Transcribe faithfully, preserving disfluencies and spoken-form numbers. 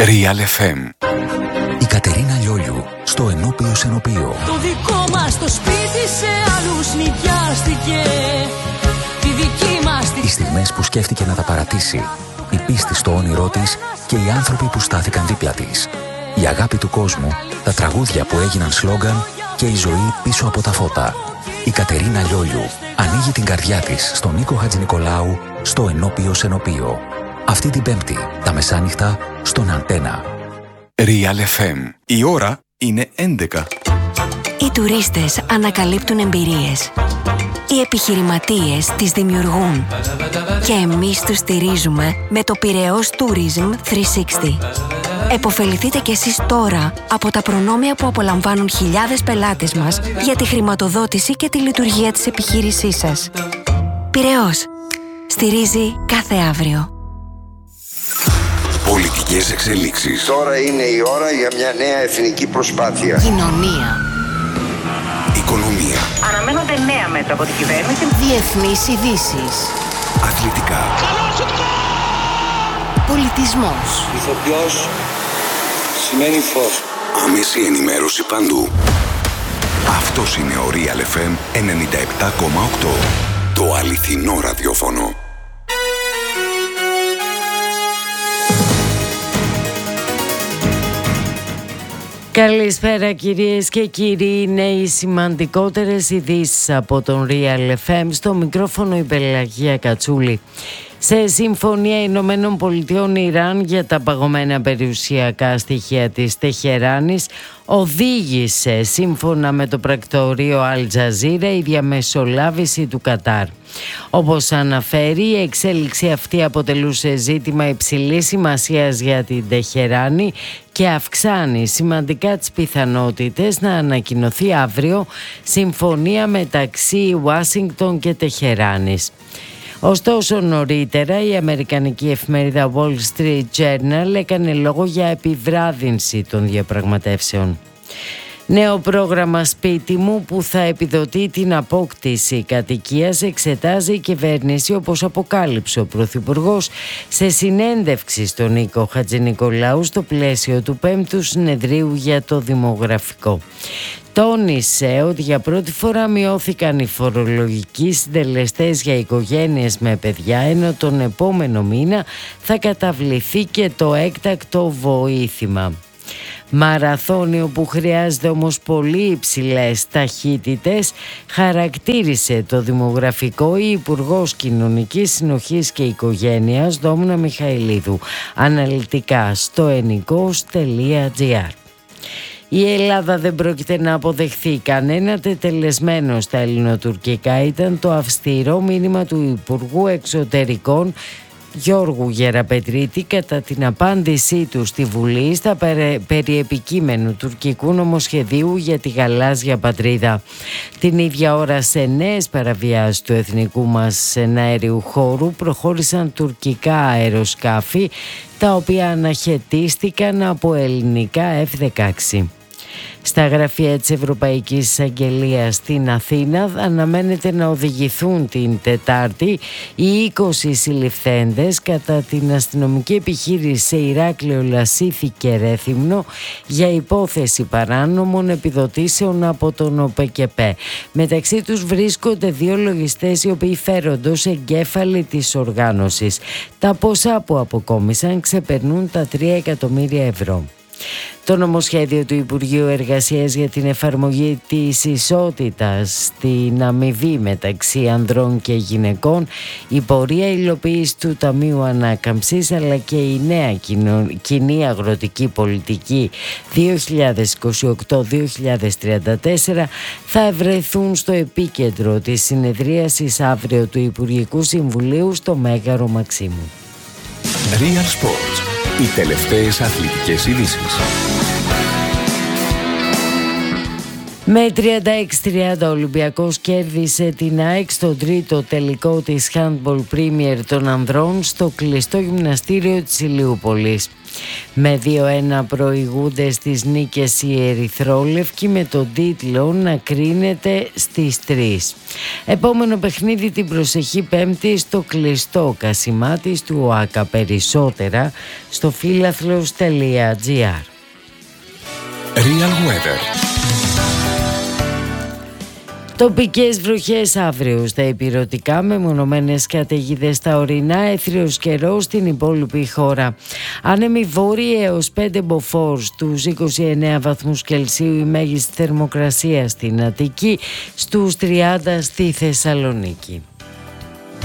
Real εφ εμ. Η Κατερίνα Λιόλιου στο Ενώπιο Σενωπείο. Το δικό μας το σπίτι σε άλλους νοικιάστηκε. Τη δική μας τη... Οι στιγμές που σκέφτηκε να τα παρατήσει, η πίστη στο όνειρό της και οι άνθρωποι που στάθηκαν δίπλα της. Η αγάπη του κόσμου, τα τραγούδια που έγιναν σλόγγαν και η ζωή πίσω από τα φώτα. Η Κατερίνα Λιόλιου ανοίγει την καρδιά της στον Νίκο Χατζηνικολάου στο Ενώπιο Σενωπείο. Αυτή την Πέμπτη, τα μεσάνυχτα, στον Αντένα. Real εφ εμ. Η ώρα είναι έντεκα. Οι τουρίστες ανακαλύπτουν εμπειρίες. Οι επιχειρηματίες τις δημιουργούν. Και εμείς τους στηρίζουμε με το Πειραιώς Tourism τριακόσια εξήντα. Εποφεληθείτε κι εσείς τώρα από τα προνόμια που απολαμβάνουν χιλιάδες πελάτες μας για τη χρηματοδότηση και τη λειτουργία της επιχείρησής σας. Πειραιώς. Στηρίζει κάθε αύριο. Πολιτικές εξελίξεις. Τώρα είναι η ώρα για μια νέα εθνική προσπάθεια. Κοινωνία. Οικονομία. Αναμένονται νέα μέτρα από την κυβέρνηση. Διεθνείς ειδήσεις. Αθλητικά. Πολιτισμός. Ηθοποιός σημαίνει φως. Άμεση ενημέρωση παντού. Αυτός είναι ο Real εφ εμ ενενήντα επτά κόμμα οκτώ. Το αληθινό ραδιόφωνο. Καλησπέρα κυρίες και κύριοι, είναι οι σημαντικότερες ειδήσεις από τον Real εφ εμ. Στο μικρόφωνο η Πελαγία Κατσούλη. Σε συμφωνία Ηνωμένων Πολιτειών Ιράν για τα παγωμένα περιουσιακά στοιχεία της Τεχεράνης οδήγησε, σύμφωνα με το πρακτορείο Αλ Τζαζίρα, η διαμεσολάβηση του Κατάρ. Όπως αναφέρει, η εξέλιξη αυτή αποτελούσε ζήτημα υψηλής σημασίας για την Τεχεράνη και αυξάνει σημαντικά τις πιθανότητες να ανακοινωθεί αύριο συμφωνία μεταξύ Ουάσιγκτον και Τεχεράνης. Ωστόσο, νωρίτερα η αμερικανική εφημερίδα Wall Street Journal έκανε λόγο για επιβράδυνση των διαπραγματεύσεων. Νέο πρόγραμμα σπίτι μου που θα επιδοτεί την απόκτηση κατοικίας εξετάζει η κυβέρνηση, όπως αποκάλυψε ο Πρωθυπουργός σε συνέντευξη στον Νίκο Χατζηνικολάου στο πλαίσιο του πέμπτου συνεδρίου για το δημογραφικό. Τόνισε ότι για πρώτη φορά μειώθηκαν οι φορολογικοί συντελεστές για οικογένειες με παιδιά, ενώ τον επόμενο μήνα θα καταβληθεί και το έκτακτο βοήθημα. Μαραθώνιο που χρειάζεται όμως πολύ υψηλές ταχύτητες, χαρακτήρισε το δημογραφικό η Υπουργός Κοινωνικής Συνοχής και Οικογένειας Δόμνα Μιχαηλίδου, αναλυτικά στο ενικός τελεία τζι άρ. Η Ελλάδα δεν πρόκειται να αποδεχθεί κανένα τετελεσμένο στα ελληνοτουρκικά, ήταν το αυστηρό μήνυμα του Υπουργού Εξωτερικών Γιώργου Γεραπετρίτη κατά την απάντησή του στη Βουλή στα περί επικείμενου τουρκικού νομοσχεδίου για τη γαλάζια πατρίδα. Την ίδια ώρα, σε νέες παραβιάσεις του εθνικού μας εναέριου χώρου προχώρησαν τουρκικά αεροσκάφη, τα οποία αναχαιτίστηκαν από ελληνικά εφ δεκαέξι. Στα γραφεία της Ευρωπαϊκής Εισαγγελίας στην Αθήνα αναμένεται να οδηγηθούν την Τετάρτη οι είκοσι συλληφθέντες κατά την αστυνομική επιχείρηση σε Ηράκλειο, Λασίθι και Ρέθυμνο για υπόθεση παράνομων επιδοτήσεων από τον ΟΠΕΚΕΠΕ. Μεταξύ τους βρίσκονται δύο λογιστές οι οποίοι φέρονται ως εγκέφαλοι της οργάνωσης. Τα ποσά που αποκόμισαν ξεπερνούν τα τρία εκατομμύρια ευρώ. Το νομοσχέδιο του Υπουργείου Εργασίας για την εφαρμογή της ισότητας στην αμοιβή μεταξύ ανδρών και γυναικών, η πορεία υλοποίηση του Ταμείου Ανάκαμψης αλλά και η νέα κοινή αγροτική πολιτική δύο χιλιάδες είκοσι οκτώ δύο χιλιάδες τριάντα τέσσερα θα ευρεθούν στο επίκεντρο της συνεδρίασης αύριο του Υπουργικού Συμβουλίου στο Μέγαρο Μαξίμου. Real Sports. Οι τελευταίες αθλητικές ειδήσεις. Με τριάντα έξι τριάντα ο Ολυμπιακός κέρδισε την ΑΕΚ στο τρίτο τελικό της Handball Premier των ανδρών στο κλειστό γυμναστήριο της Ηλιούπολης. Με δύο ένα προηγούνται στις νίκες οι ερυθρόλευκοι, με τον τίτλο να κρίνεται στις τρεις. Επόμενο παιχνίδι την προσεχή Πέμπτη στο κλειστό Κασιμάτης του ΟΑΚΑ. Περισσότερα στο φίλαθλος τελεία τζι άρ. Real Weather. Τοπικές βροχές αύριο στα ηπειρωτικά, με μονομένες καταιγίδες στα ορεινά, έθριος καιρός στην υπόλοιπη χώρα. Άνεμοι βόρειοι έως πέντε μποφόρ, στους είκοσι εννέα βαθμούς Κελσίου η μέγιστη θερμοκρασία στην Αττική, στους τριάντα στη Θεσσαλονίκη.